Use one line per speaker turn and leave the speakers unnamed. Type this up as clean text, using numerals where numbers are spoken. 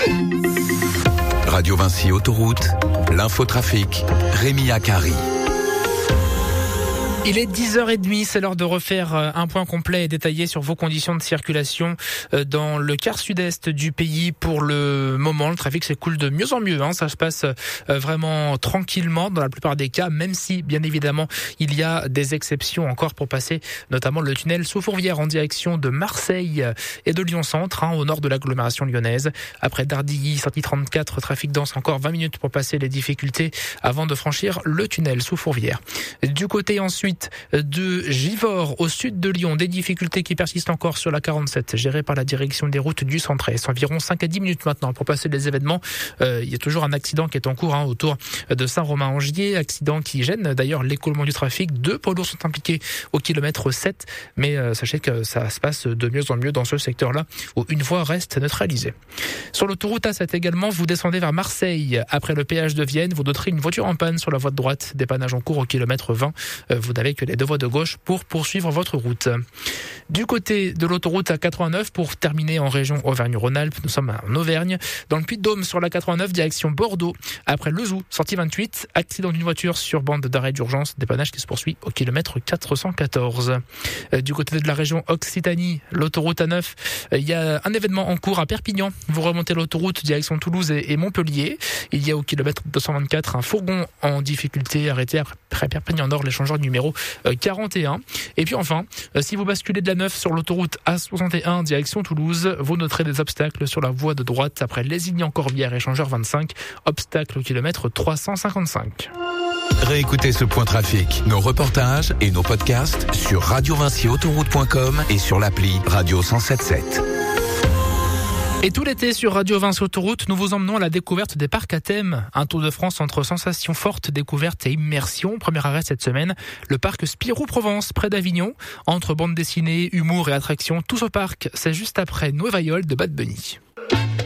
Radio Vinci Autoroute, l'infotrafic, Rémi Akari.
Il est 10h30, c'est l'heure de refaire un point complet et détaillé sur vos conditions de circulation dans le quart sud-est du pays. Pour le moment, le trafic s'écoule de mieux en mieux. Ça se passe vraiment tranquillement dans la plupart des cas, même si, bien évidemment, il y a des exceptions encore pour passer notamment le tunnel sous Fourvière en direction de Marseille et de Lyon-Centre, au nord de l'agglomération lyonnaise. Après Dardilly, sortie 34, trafic dense, encore 20 minutes pour passer les difficultés avant de franchir le tunnel sous Fourvière. Du côté ensuite de Givors au sud de Lyon, des difficultés qui persistent encore sur la 47, gérée par la direction des routes du Centre-Est. Environ 5 à 10 minutes maintenant pour passer les événements. Il y a toujours un accident qui est en cours autour de Saint-Romain-en-Gier, accident qui gêne d'ailleurs l'écoulement du trafic. 2 poids lourds sont impliqués au kilomètre 7, mais sachez que ça se passe de mieux en mieux dans ce secteur-là où une voie reste neutralisée. Sur l'autoroute A7 également, vous descendez vers Marseille. Après le péage de Vienne, vous noterez une voiture en panne sur la voie de droite, dépannage en cours au kilomètre 20. Vous n'avez que les 2 voies de gauche pour poursuivre votre route. Du côté de l'autoroute A89, pour terminer en région Auvergne-Rhône-Alpes, nous sommes en Auvergne, dans le Puy-de-Dôme sur la 89, direction Bordeaux. Après Lezou, sortie 28, accident d'une voiture sur bande d'arrêt d'urgence, dépannage qui se poursuit au kilomètre 414. Du côté de la région Occitanie, l'autoroute A9, il y a un événement en cours à Perpignan. Vous remontez l'autoroute direction Toulouse et Montpellier. Il y a au kilomètre 224 un fourgon en difficulté arrêté après Perpignan-Nord, l'échangeur numéro 41. Et puis enfin, si vous basculez de la 9 sur l'autoroute A61 direction Toulouse, vous noterez des obstacles sur la voie de droite après Lézignan-Corbière, échangeur 25, obstacle au kilomètre 355.
Réécoutez ce point trafic, nos reportages et nos podcasts sur radiovinciautoroute.com et sur l'appli Radio 107.7.
Et tout l'été sur Radio Vinci Autoroute, nous vous emmenons à la découverte des parcs à thème. Un tour de France entre sensations fortes, découvertes et immersion. Premier arrêt cette semaine, le parc Spirou-Provence, près d'Avignon. Entre bande dessinée, humour et attractions, tout ce parc, c'est juste après Nueva York de Bad Bunny.